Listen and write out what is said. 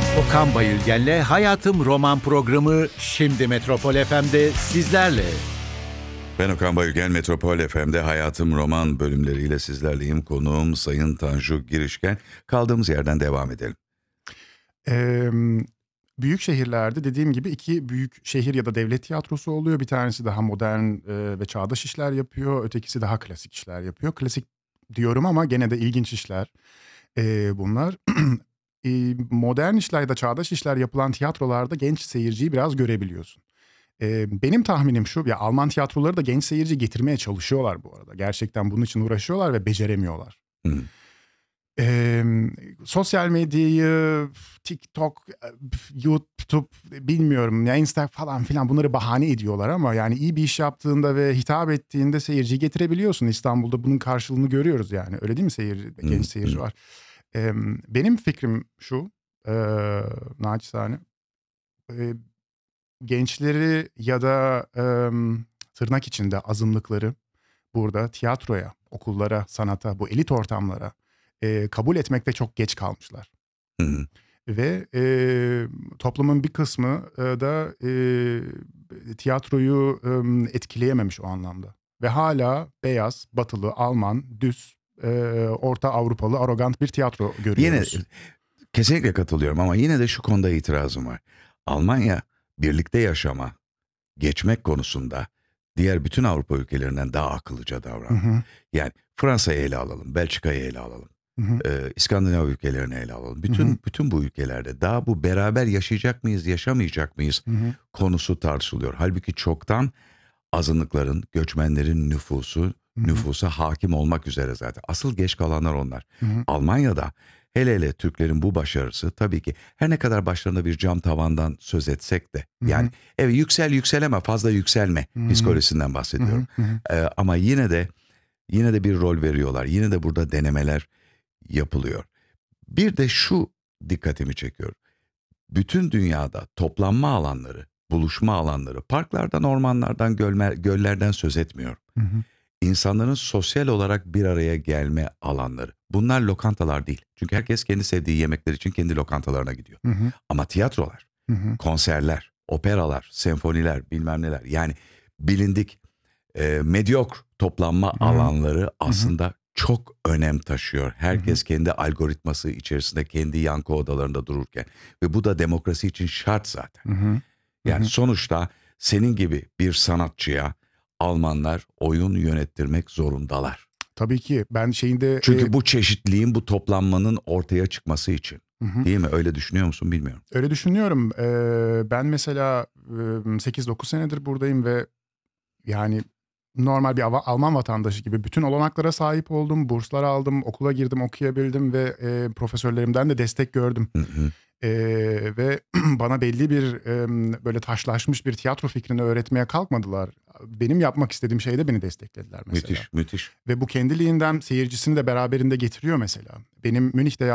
Okan Bayülgen'le Hayatım Roman programı şimdi Metropol FM'de sizlerle. Ben Okan Bayülgen, Metropol FM'de Hayatım Roman bölümleriyle sizlerleyim. Konuğum Sayın Tanju Girişken. Kaldığımız yerden devam edelim. Büyük şehirlerde dediğim gibi iki büyük şehir ya da devlet tiyatrosu oluyor. Bir tanesi daha modern ve çağdaş işler yapıyor. Ötekisi daha klasik işler yapıyor. Klasik diyorum ama gene de ilginç işler bunlar. Modern işler ya da çağdaş işler yapılan tiyatrolarda genç seyirciyi biraz görebiliyorsun. Benim tahminim şu, ya Alman tiyatroları da genç seyirci getirmeye çalışıyorlar bu arada. Gerçekten bunun için uğraşıyorlar ve beceremiyorlar. Hı. Sosyal medyayı, TikTok, YouTube bilmiyorum ya, Instagram falan filan bunları bahane ediyorlar ama yani iyi bir iş yaptığında ve hitap ettiğinde seyirciyi getirebiliyorsun. İstanbul'da bunun karşılığını görüyoruz yani, öyle değil mi, genç seyirci var. Benim fikrim şu, naçizane, gençleri ya da tırnak içinde azınlıkları burada tiyatroya, okullara, sanata, bu elit ortamlara kabul etmekte çok geç kalmışlar. Hı. Ve toplumun bir kısmı da tiyatroyu etkileyememiş o anlamda. Ve hala beyaz, batılı, Alman, düz, Orta Avrupalı, arrogant bir tiyatro görüyoruz. Yine kesinlikle katılıyorum ama yine de şu konuda itirazım var. Almanya birlikte yaşama, geçmek konusunda diğer bütün Avrupa ülkelerinden daha akıllıca davrandı. Hı hı, Yani Fransa'yı ele alalım, Belçika'yı ele alalım. hı hı, İskandinav ülkelerini ele alalım. hı. Bütün bu ülkelerde daha bu beraber yaşayacak mıyız, yaşamayacak mıyız Hı hı. konusu tartışılıyor. Halbuki çoktan azınlıkların, göçmenlerin nüfusa hakim olmak üzere zaten. Asıl geç kalanlar onlar. Hı hı. Almanya'da hele Türklerin bu başarısı tabii ki her ne kadar başlarında bir cam tavandan söz etsek de Hı hı. yani evet yükseleme fazla yükselme psikolojisinden bahsediyorum. Hı hı. Ama yine de bir rol veriyorlar. Yine de burada denemeler yapılıyor. Bir de şu dikkatimi çekiyor. Bütün dünyada toplanma alanları, buluşma alanları, parklardan, ormanlardan, göllerden söz etmiyorum. Hı hı. İnsanların sosyal olarak bir araya gelme alanları. Bunlar lokantalar değil. Çünkü herkes kendi sevdiği yemekler için kendi lokantalarına gidiyor. Hı hı. Ama tiyatrolar, Hı hı. konserler, operalar, senfoniler, bilmem neler. Yani bilindik medyokr toplanma alanları aslında çok önem taşıyor. Herkes kendi algoritması içerisinde, kendi yankı odalarında dururken. Ve bu da demokrasi için şart zaten. Hı hı. Yani sonuçta senin gibi bir sanatçıya Almanlar oyun yönettirmek zorundalar. Tabii ki ben şeyinde... Çünkü bu çeşitliliğin, bu toplanmanın ortaya çıkması için. Hı hı. Değil mi? Öyle düşünüyor musun bilmiyorum. Öyle düşünüyorum. Ben mesela 8-9 senedir buradayım ve yani normal bir Alman vatandaşı gibi bütün olanaklara sahip oldum. Burslar aldım, okula girdim, okuyabildim ve profesörlerimden de destek gördüm. Hı hı. Ve bana belli bir böyle taşlaşmış bir tiyatro fikrini öğretmeye kalkmadılar. Benim yapmak istediğim şeyde beni desteklediler mesela. Müthiş. Ve bu kendiliğinden seyircisini de beraberinde getiriyor mesela. Benim Münih'te